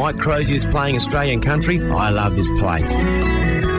Mike Crozier's playing Australian country. I love this place.